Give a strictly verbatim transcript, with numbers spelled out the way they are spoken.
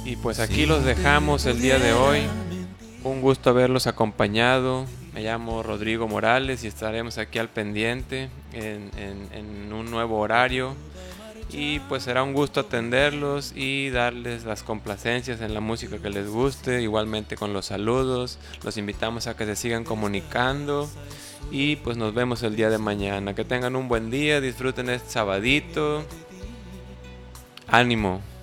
Y pues aquí los dejamos el día de hoy. Un gusto haberlos acompañado. Me llamo Rodrigo Morales y estaremos aquí al pendiente en, en, en un nuevo horario. Y pues será un gusto atenderlos y darles las complacencias en la música que les guste, igualmente con los saludos. Los invitamos a que se sigan comunicando y pues nos vemos el día de mañana. Que tengan un buen día, disfruten este sabadito. Ánimo.